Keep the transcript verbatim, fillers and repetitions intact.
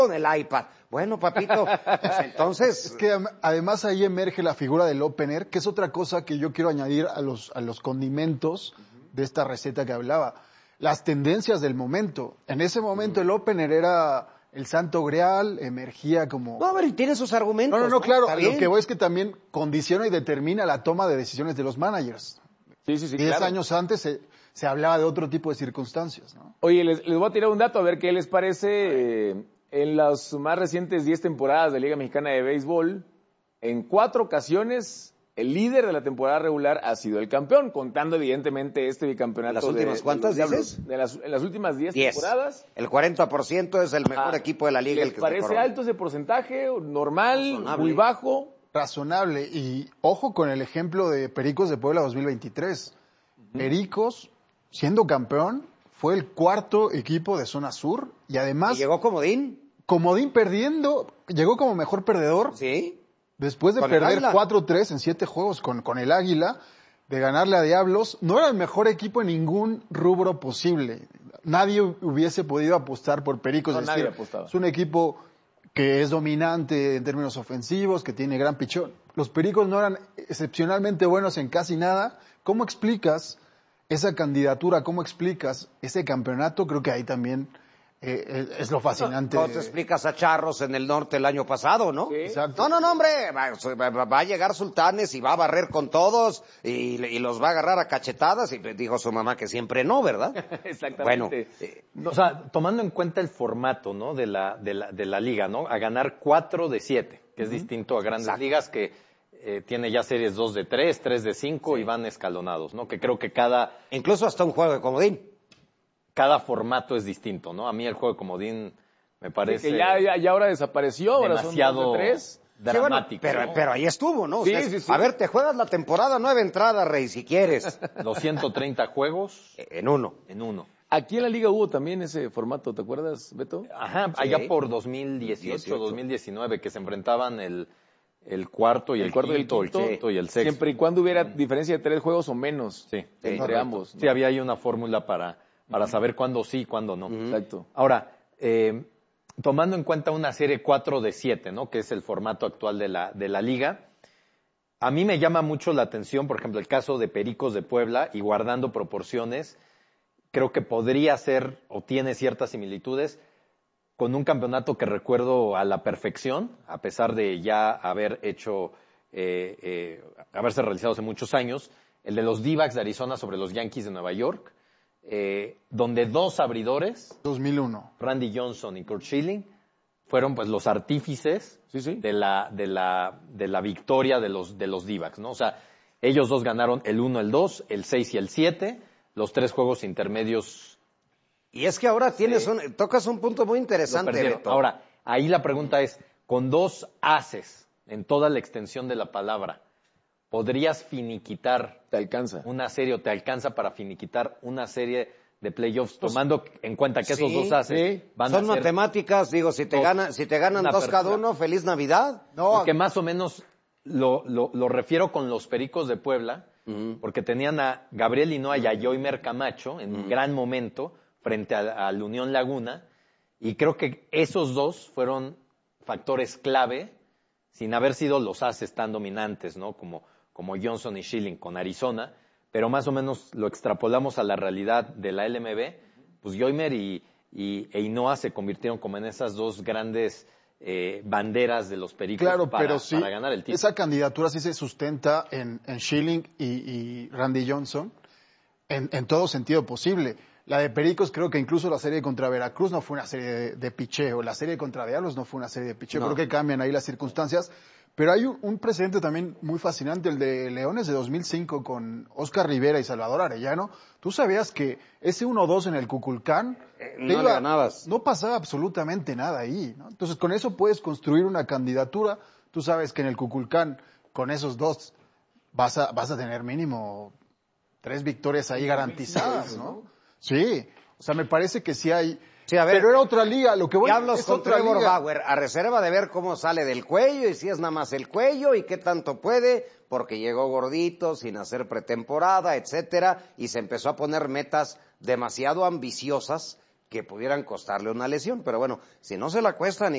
con el iPad. Bueno, papito, pues entonces... Es que además ahí emerge la figura del opener, que es otra cosa que yo quiero añadir a los, a los condimentos de esta receta que hablaba. Las tendencias del momento. En ese momento el opener era el santo grial, emergía como... No, a ver, y tiene sus argumentos. No, no, no, ¿no? claro. Está Lo bien. que voy es que también condiciona y determina la toma de decisiones de los managers. Sí, sí, sí, Diez claro. años antes se, se hablaba de otro tipo de circunstancias, ¿no? Oye, les, les voy a tirar un dato a ver qué les parece. Eh, en las más recientes diez temporadas de Liga Mexicana de Béisbol, en cuatro ocasiones el líder de la temporada regular ha sido el campeón, contando evidentemente este bicampeonato. ¿Las últimas de, cuántas de los dices? Diablos. De las, en las últimas diez Diez. temporadas. El cuarenta por ciento es el mejor Ah, equipo de la liga. ¿Les El que se parece corona. alto ese porcentaje? ¿Normal? Razonable. ¿Muy bajo? Razonable. Y ojo con el ejemplo de Pericos de Puebla dos mil veintitrés. Uh-huh. Pericos, siendo campeón, fue el cuarto equipo de zona sur y además... ¿Y llegó comodín? Comodín perdiendo, llegó como mejor perdedor. Sí. Después de perder cuatro tres en siete juegos con, con el Águila, de ganarle a Diablos, no era el mejor equipo en ningún rubro posible. Nadie hubiese podido apostar por Pericos. No, es nadie decir, apostaba. Es un equipo que es dominante en términos ofensivos, que tiene gran pichón. Los Pericos no eran excepcionalmente buenos en casi nada. ¿Cómo explicas esa candidatura? ¿Cómo explicas ese campeonato? Creo que ahí también eh, es lo fascinante. ¿Cómo te explicas a Charros en el norte el año pasado, no? Sí. Exacto. No, no, no, hombre, va, va a llegar Sultanes y va a barrer con todos y, y los va a agarrar a cachetadas y dijo su mamá que siempre no, ¿verdad? Exactamente. Bueno, eh, O sea, tomando en cuenta el formato, ¿no? De la, de la, de la liga, ¿no? A ganar cuatro de siete, que es uh-huh. distinto a grandes Exacto. ligas que eh, tiene ya series dos de tres, tres de cinco sí. y van escalonados, ¿no? Que creo que cada... Incluso hasta un juego de comodín. Cada formato es distinto, ¿no? A mí el juego de comodín me parece... Sí, que ya, ya, ya ahora desapareció, ahora demasiado son dos de tres. dramático. Sí, bueno, pero, ¿no? pero ahí estuvo, ¿no? O Sí, sea, sí, sí. A ver, te juegas la temporada nueve entradas, Rey, si quieres. Los ciento treinta juegos... En uno. En uno. Aquí en la liga hubo también ese formato, ¿te acuerdas, Beto? Ajá, Sí. allá por dos mil dieciocho, dieciocho. dos mil diecinueve, que se enfrentaban el, el cuarto y el, El cuarto y el quinto, el quinto, quinto y el sexto. Siempre y cuando hubiera diferencia de tres juegos o menos Sí, entre correcto. ambos. ¿no? Sí, había ahí una fórmula para, para saber cuándo sí y cuándo no. Ujú. Exacto. Ahora, eh, tomando en cuenta una serie cuatro de siete, ¿no? Que es el formato actual de la, de la liga, a mí me llama mucho la atención, por ejemplo, el caso de Pericos de Puebla, y guardando proporciones, creo que podría ser o tiene ciertas similitudes con un campeonato que recuerdo a la perfección, a pesar de ya haber hecho, eh, eh, haberse realizado hace muchos años, el de los D-backs de Arizona sobre los Yankees de Nueva York, eh, donde dos abridores, dos mil uno. Randy Johnson y Curt Schilling, fueron pues los artífices Sí, sí. de la de la de la victoria de los de los D-backs, ¿no? O sea, ellos dos ganaron el uno, el dos, el seis y el siete, los tres juegos intermedios. Y es que ahora tienes Sí. un, tocas un punto muy lo interesante, perdieron. Beto. Ahora, ahí la pregunta es, con dos ases en toda la extensión de la palabra, ¿podrías finiquitar Te alcanza. una serie o te alcanza para finiquitar una serie de playoffs, tomando en cuenta que esos sí, dos ases sí. van Son a ser... matemáticas, digo, si te, dos- gana, si te ganan una dos cada apertura. uno, feliz Navidad. No, Porque más o menos lo, lo, lo refiero con los Pericos de Puebla, Ujú. porque tenían a Gabriel Hinoa y a Yoimer Camacho en un gran momento frente a, a la Unión Laguna, y creo que esos dos fueron factores clave, sin haber sido los ases tan dominantes, ¿no? Como, como Johnson y Schilling con Arizona, pero más o menos lo extrapolamos a la realidad de la L M B, pues Yoimer y, y, e Hinoa se convirtieron como en esas dos grandes eh, banderas de los Pericos claro, para, pero sí, para ganar el título. esa candidatura sí se sustenta en, en Schilling y, y Randy Johnson en, en todo sentido posible. La de Pericos, creo que incluso la serie contra Veracruz no fue una serie de, de picheo, la serie contra Diablos no fue una serie de picheo, No. creo que cambian ahí las circunstancias, pero hay un, un precedente también muy fascinante, el de Leones de dos mil cinco con Oscar Rivera y Salvador Arellano. ¿Tú sabías que ese uno dos en el Cuculcán Eh, te no le iba- ganabas. no pasaba absolutamente nada ahí, ¿no? Entonces con eso puedes construir una candidatura. Tú sabes que en el Cuculcán con esos dos vas a, vas a tener mínimo tres victorias ahí garantizadas, ¿no? Sí, o sea, me parece que sí hay... Sí, a ver. Pero era otra liga, lo que voy Diablos es con otra Trevor liga. Bauer, a reserva de ver cómo sale del cuello y si es nada más el cuello y qué tanto puede, porque llegó gordito, sin hacer pretemporada, etcétera, y se empezó a poner metas demasiado ambiciosas que pudieran costarle una lesión. Pero bueno, si no se la cuesta ni